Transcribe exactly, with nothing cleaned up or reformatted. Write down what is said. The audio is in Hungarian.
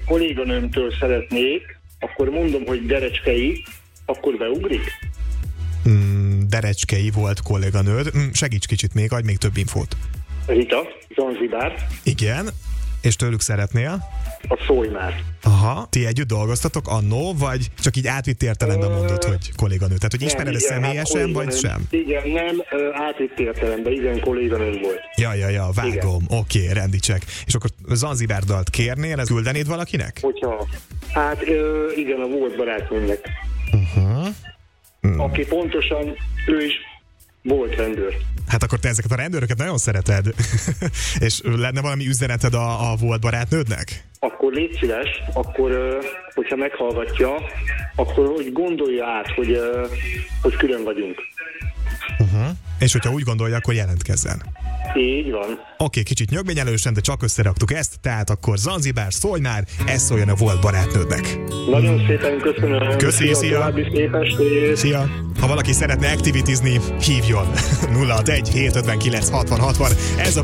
kolléganőmtől szeretnék, akkor mondom, hogy Derecskei, akkor beugrik? Mm, Derecskei volt kolléganőd. Mm, segíts kicsit még, adj még több infót. Rita, Zanzibár. Igen, és tőlük szeretnél? A Szolymár. Aha, ti együtt dolgoztatok annó, vagy csak így átvitt értelemben mondod, hogy kolléganő? Tehát, hogy ismered-e személyesen, hát, vagy sem? Igen, nem, átvitt értelemben, igen, kolléganő volt. Ja, ja, ja, vágom, oké, okay, rendicsek. És akkor Zanzibár dalt kérnél, ezt küldenéd valakinek? Hogyha, hát ö, igen, a volt barátnőmnek. Uh-huh. Hmm. Aki pontosan, ő is volt rendőr. Hát akkor te ezeket a rendőröket nagyon szereted. És lenne valami üzeneted a, a volt barátnődnek? Akkor légy szíves, akkor, hogyha meghallgatja, akkor hogy gondolja át, hogy, hogy külön vagyunk. Uh-huh. És hogyha úgy gondolja, akkor jelentkezzen. Így van. Oké, okay, kicsit nyögvenyelősen, de csak összeraktuk ezt, tehát akkor Zanzibár, Szolymár, ez szóljon a volt barátnődnek. Nagyon szépen köszönöm. Köszi, szia! Szia! Ha valaki szeretne aktivitizni, hívjon nulla hatvanegy hét ötvenkilenc hatvan hatvan. Ez a